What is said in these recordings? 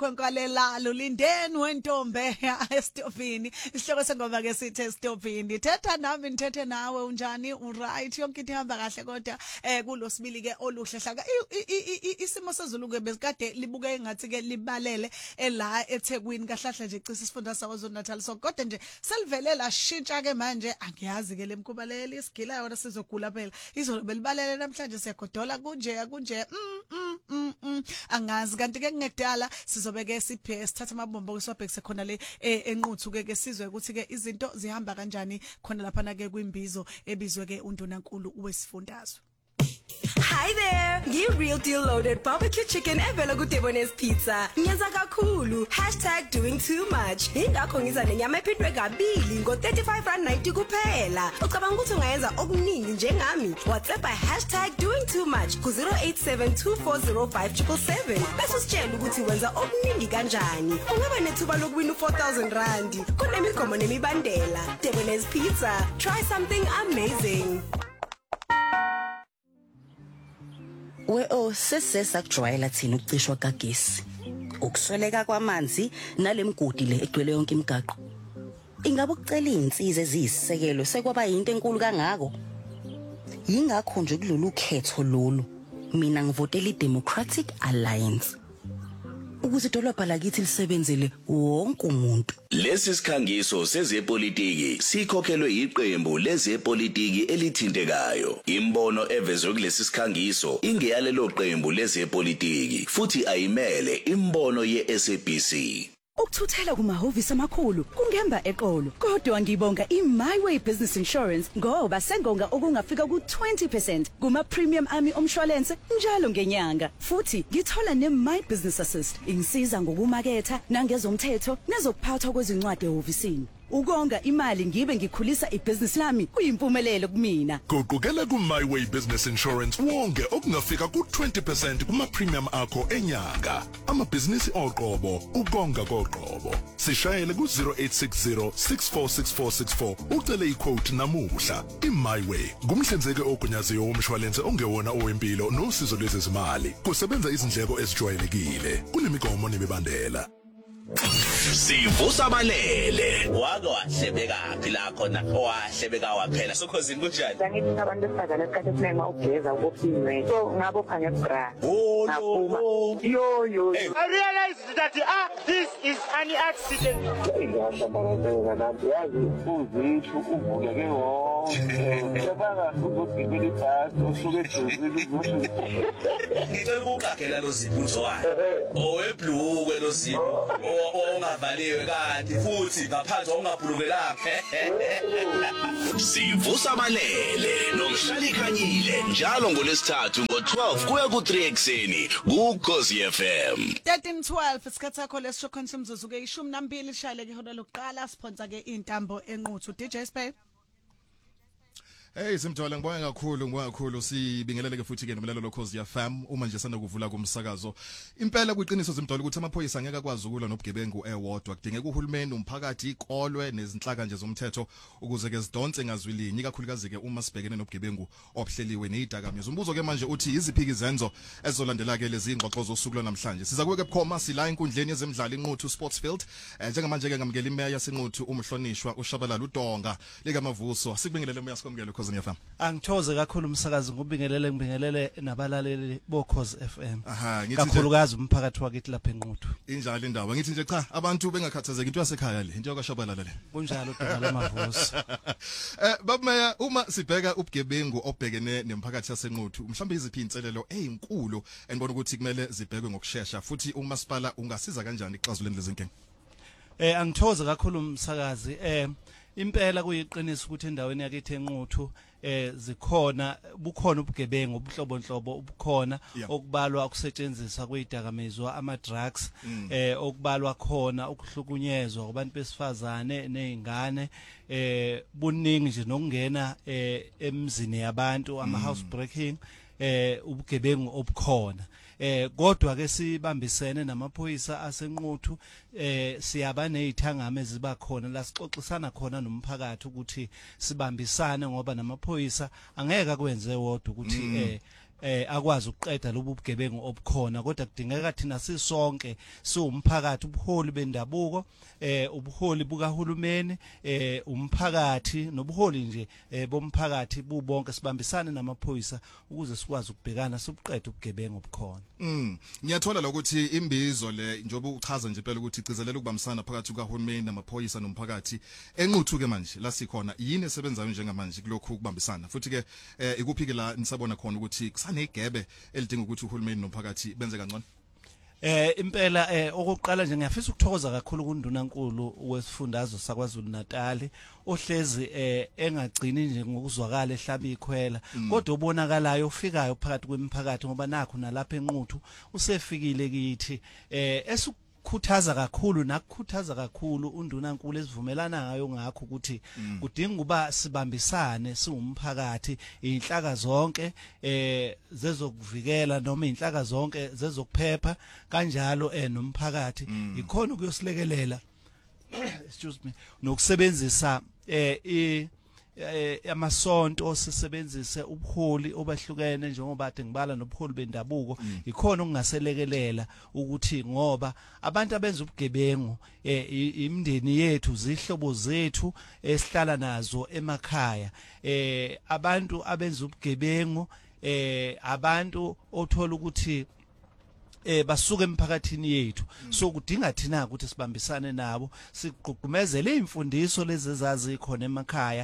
Kwalela lulindeni wentombe esitofini isihloko sengoma ke sithi esitofini thetha nami nithethe nawe unjani uright yonke into ihamba kahle kodwa kulosibili ke oluhle hlaka isimo sezulu ke besikade libuke engathi ke libalele la eThekwini kahlahla nje icisa isifunda saKwaZulu Natal so kodwa nje selivele la shintsha ke manje angiyazi ke lemkubalele isigila yona sizogula phela izolo belibalele namhlanje siyagodola kunje angazi kanti ke ngedala sizobeke siphe sithatha amabombo kweswabhekise khona le enquthu ke sizwe ukuthi ke izinto zihamba kanjani khona lapha na ke kwimbizo ebizwe ke undunankulu wesifundazwe. Hi there, Real Deal Loaded Barbecue Chicken evela kuDebonairs Pizza. Ngiyaza kakhulu #doing2much. Ingakho ngiza nenyama ephindwe kabili ngo$35.90 kuphela. Ucabanga ukuthi ungayenza okuningi njengami? WhatsApp #doing2much ku0872405777. Bese usitshela ukuthi wenza okuningi kanjani. Ungaba nethuba lokuwina R4,000. Kunemigomo nemibandela. Debonairs Pizza. Try something amazing. Sesesa kujwayela thina ukucishwa kagesi. Ukusweleka kwamanzi nalemgodi le egcwele yonke imigaqo. Ingabe ukucela izinsiza eziyisisekelo sekwaba into enkulu kangako? Yingakho nje kulolu ukhetho lolu mina ngivotela iDemocratic Alliance. Ukuze idolobha lakithi lisebenzele wonke umuntu. Lesi sikhangiso sezepolitiki sikhokhelwe iqembu lezepolitiki elithintekayo. Imbono evezwe kulesi sikhangiso ingeyalelo qembu lezepolitiki futhi ayimele imbono yeSABC. Ukuthuthela kumahhovisi amakhulu kungemba eqolo kodwa ngibonga iMyWay Business Insurance ngoba sengonga okungafika ku20% kuma premium ami omshwalense njalo ngenyanga futhi ngithola neMy Business Assist ingisiza ngokumaketha nangezomthetho nezokuphathwa kwezincwadi ehhovisini. Ukonga imali ngibe ngikhulisa ibusiness lami kuyimpumelelo kumina. Guqukela kuMyWay Business Insurance wonke okungafika ku20% kuma premium akho enyanga. Amabhizinisi oqobo ukonga koqobo. Sishayele ku0860646464 ucele iquote namuhla. iMyWay ngumhlinzeki ogunyaziwe womshwalense ongewona owempilo nosizo lwezezimali. Kusebenza izindleko ezijwayelekile. Kunemigomo nemibandela. Sivusa balele wake wahlebeka phi la khona wahlebeka waphela sokhozini kunjani ngithi abantu besifazane esikhathi esiningi ugeza ubophinwe so ngabopha ngeBra ngaphuma yo I realized that this is an accident ngiyashambazela nathi yazi uzithu uvuke ke wonke sebanga uzogibela ibhasi usuke ejozini ngicela ukuqaphela lo zipho wakhe owebhlukwe lo zipho ongavaliwe kanti futhi ngaphansi ongabhulukelanga sivusa balele nomhlali khanyile njalo ngolesithathu ngo12 kuya ku3 ekseni kuKhosi FM 13:12 isikhathi sakho lesisho khona umzuzu ke 12 lishayele ke ihora lokuqala sponsor ke intambo enquthu DJ Spay. Hey Simthola ngibonga kakhulu sibingelele futhi ke nomlalelo loKhosi FM uma nje sana kuvula kumsakazo impela kuyiqiniso Simthola ukuthi amaphoyisa angeke akwazi ukulwa nobugebengu ewodwa kudingeka uhulumeni umphakathi ikolwe nezinhlaka nje zomthetho ukuze ke zidonse ngazwilinyi kakhulukazi ke uma sibhekene nobugebengu obuhleliwe nezidakamizwa umbuzo ke manje uthi iziphiki izenzo ezolandela ke lezi ingxoxo zosuku namhlanje siza kuke bukhoma sila inkundleni yezemidlalo inquthu Sportsfield njengamanje ke ngamukela imeya yasenquthu umhlonishwa uShabalala uDonga likamavuso sikubingelele moya sikomukele Khosi FM. Angithoze kakhulu umsakazi ngibingelele nabalaleli boKhosi FM. Aha, ngithi kakhulukazi umphakathi wakithi lapha enquthu. Injalo indaba ngithi nje cha abantu bengakhathazeki into yasekhaya le into yakwaShabalala le. Kunjalo Dongala Mavuso. Babumeya uma sibheka ubugebengu obhekene nemphakathi yasenquthu mhlawumbe iziphi inselelo ezinkulu enibona ukuthi kumele zibhekwe ngokusheshsha futhi umasipala ungasiza kanjani ixazulweni lezinkinga. Angithoze kakhulu umsakazi impela kuyiqiniso ukuthi endaweni yakithi enquthu bukhona ubugebengu obuhlobonhlobo obukhona okubalwa ukusetshenziswa kwezidakamizwa ama drugs okubalwa khona ukuhlukunyezwa kubantu besifazane nezingane buningi nje nokungena emzini yabantu ama house breaking ubugebengu obukhona kodwa ke sibambisene namaphoyisa asenquthu siyaba nezithangame ziba khona la sixoxisana khona nomphakathi ukuthi sibambisane ngoba namaphoyisa angeke akwenze wodwa ukuthi akwazi ukuqeda lobu bugebengu obukhona kodwa kudingeka thina sisonke siwumphakathi ubuholi bendabuko ubuholi bukahulumeni umphakathi nobuholi nje bomphakathi bubonke sibambisane namaphoyisa ukuze sikwazi ukubhekana sibuqede ubugebengu obukhona. Ngiyathola lokuthi imbizo le njobe uchaza nje phela ukuthi igcizelela ukubambisana phakathi kukaHulumeni namaphoyisa nomphakathi enquthu ke manje la sikhona yini esebenzayo njengamanje kulokhu ukubambisana futhi ke ikuphi ke la nisabona khona ukuthi kusanegebe elidinga ukuthi uHulumeni nomphakathi benze kangcono. Impela okokuqala nje ngiyafisa ukuthokoza kakhulu kuNdunankulu wesifundazwe saKwaZulu Natal ohlezi engagcini nje ngokuzwakala ehlaba ikhwela kodwa ubonakalayo ufikayo phakathi kwemiphakathi ngoba nakho nalapha enquthu usefikile kithi khuthaza kakhulu nakukhuthaza kakhulu uNdunankulu esivumelana ngayo ngakho ukuthi kudinga kuba sibambisane siwumphakathi inhlaka zonke zezokuvikela noma inhlaka zonke zezokuphepha kanjalo nomphakathi ikhona ukuyosilekelela excuse me nokusebenzisa amasonto sisebenzise ubuholi obahlukene njengoba ade ngibala nobuholi bendabuko ikhona okungaselekelela ukuthi ngoba abantu abenza ubugebengu imindeni yethu zihlobo zethu esihlala nazo emakhaya abantu abenza ubugebengu abantu othola ukuthi basuka emphakathini yethu so kudinga thina ukuthi sibambisane nabo siqhuqhumezele imfundiso lezi ezazi khona emakhaya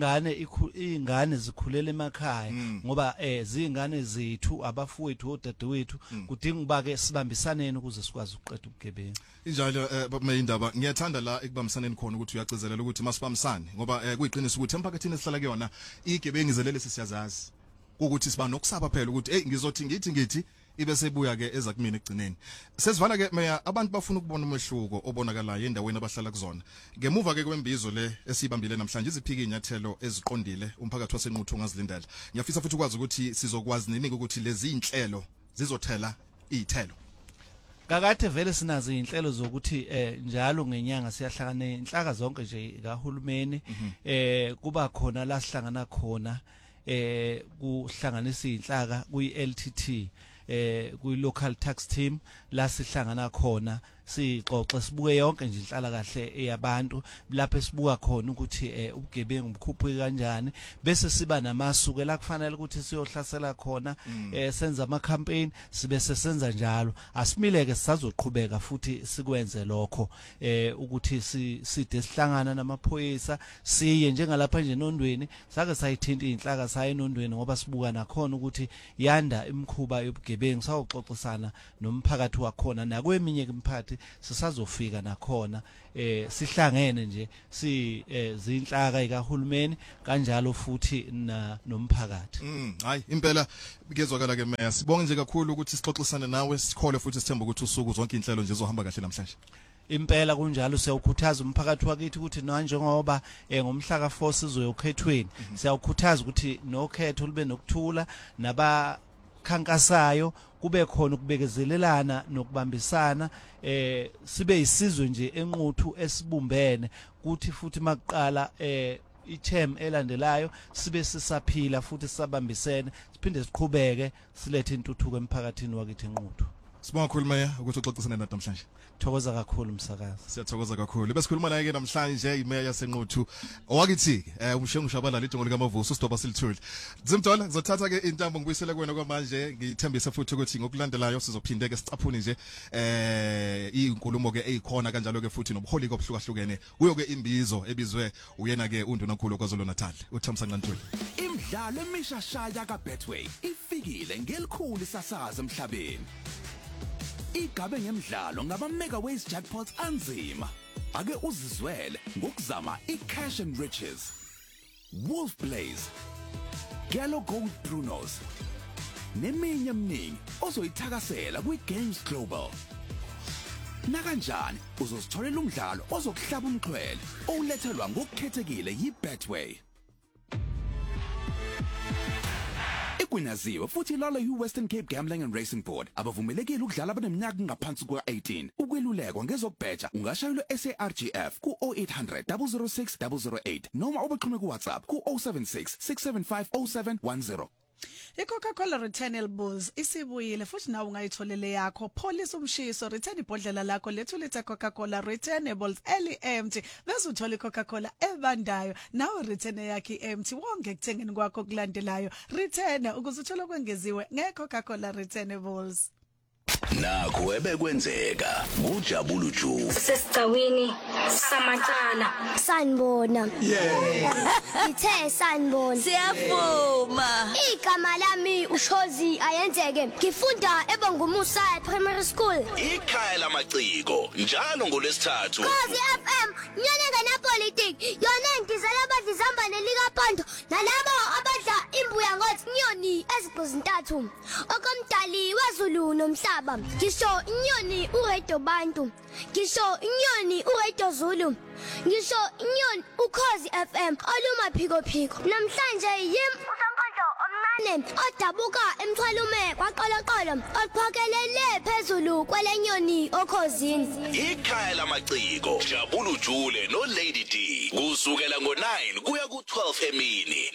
ingane zikhulela emakhaya ngoba zingane zethu abafowethu odadewethu kudinga ukuba ke sibambisaneni ukuze sikwazi ukuqeda ubugebengu injalo mayindaba ngiyathanda la ekubambisaneni khona ukuthi uyagcizelela ukuthi masibambisane ngoba kuyiqiniso ukuthi emphakathini esihlala kuyona igebengu zelele sisiyazazi ukuthi siba nokusaba phela ukuthi hey ngizothi ngithi ibe sebuya ke eza kumina egcineni sesivala ke meya abantu bafuna ukubona umehluko obonakalayo endaweni abahlala kuzona ngemuva ke kwembizo le esibambile namhlanje iziphika inyathelo eziqondile umphakathi wasenquthu ongazilindela ngiyafisa futhi ukwazi ukuthi sizokwazi nini ukuthi lezi inhlelo zizothela izithelo kakade vele sinazo inhlelo zokuthi njalo ngenyanga siyahlangana inhlaka zonke nje kaHulumeni kuba khona la sihlangana khona kuhlanganisa inhlaka kuyi-LTT kuyi local tax team la sihlangana khona sixoxe sibuke yonke nje inhlala kahle eyabantu lapho esibuka khona ukuthi ubugebengu bukhuphuke kanjani bese siba namasuku la kufanele ukuthi siyohlasela khona senza ama campaign sibe sesenza njalo asimileke sisazoqhubeka futhi sikwenze lokho ukuthi side sihlangana namaphoyisa siye njengalapha nje enondweni sake sayithinta inhlaka saye enondweni ngoba sibuka nakhona ukuthi yanda imkhuba yobugebengu sawuxoxisana nomphakathi wakhona nakweminye imiphakathi sisazofika nakhona sihlangene nje zinhlaka ikaHulumeni kanjalo futhi nomphakathi hayi impela kezwakala ke meya sibonge nje kakhulu ukuthi sixoxisane nawe sikhole futhi sithemba ukuthi usuku zonke inhlelo nje zohamba kahle namhlanje impela kunjalo siyawukhuthaza umphakathi wakithi ukuthi njengoba ngomhla ka4 sizoyokhethweni siyawukhuthaza ukuthi nokhetho libe nokuthula khankasayo kube khona ukubekezelelana nokubambisana sibe isizwe nje enquthu esibumbene kuthi futhi makuqala i-term elandelayo sibe sisaphila futhi sisabambisene siphinde siqhubeke silethe intuthuko emphakathini wakithi enquthu Sibonga kakhulu Meya ukuthi uxoxisane nathi namhlanje. Thokoza kakhulu msakazi. Siyathokoza kakhulu. Besikhuluma naye ke namhlanje iMeya yasenquthu. Owakithi umshengu shabalala idongo lika Mavuso sidoba silithule. Zimdola ngizothatha ke intambo ngibuyisela kuwena kwamanje ngithembisa futhi ukuthi ngokulandelayo sizophinde ke sicaphune nje inkulumo ke ezikhona kanjalo ke futhi nobuholi obhlukahlukene. Kuyo ke imbizo ebizwe uyena ke uNdunankulu kwaZulu Natal uThamsanqa Ntuli. Imidlalo emishashaya kaBetway ifikile ngelikhulu sasaza emhlabeni. Igabe ngemidlalo ngaba Megaways jackpots anzima. Ake uzizwele ngokuzama iCash and Riches. Wolf Blaze. Gallo Gold Brunos. Neminye eminingi ozoyithakasela kwiGames Global. Nakanjani uzositholela umdlalo ozokuhlaba umxhwele olethelwa ngokukhethekile yiBetway. Igwinyaziwe futhi lala yiWestern Cape Gambling and Racing Board abavumelekile ukudlala abaneminyaka ngaphansi kuka-18. Ukwelulekwa ngezokubheja ungashayela SARGF ku-0800 006 008 noma ubaxhume kuWhatsApp ku-076 675 0710. iCoca-Cola Returnables isibuyile futhi nawe ungayitholele yakho. Pholisa umshiso, return ibhodlela lakho lethu lethe Coca-Cola Returnables empty. Bese uthola iCoca-Cola ebandayo. Nawe return yakhe empty wonke kuthengeni kwakho kulandelayo. Return ukuze uthole okwengeziwe ngeCoca-Cola Returnables. Nakho ebekwenzeka kujabula uJuve sesicawini samacala sanibona ithe sanibona siyavuma igama lami uShozi ayenzeke ngifunda eBongumusa Primary School ikhaya lamaciko njalo ngolesithathu Khosi FM nyenenge napolitics yona ngizela abadizambane likaPondo nalabo abadla imbuya ngothi nyoni ezigqizintathu okomdali waZulu nomhlaba ngisho inyoni uRedo Bantu ngisho inyoni uRedo Zulu ngisho inyoni uKhosi FM oluma phiko namhlanje yim uSonkondlo omncane odabuka emthwalume kwaqoloqolo ophakelele phezulu kwelenyoni okhosini ikhaya lamaciko jabula uJule no Lady D kusukela ngo9 kuya ku12 emini